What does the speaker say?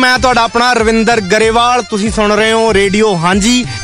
ਮੈਂ ਤੁਹਾਡਾ ਆਪਣਾ ਰਵਿੰਦਰ ਗਰੇਵਾਲ, ਤੁਸੀਂ ਸੁਣ ਰਹੇ ਹੋ ਰੇਡੀਓ ਹਾਂਜੀ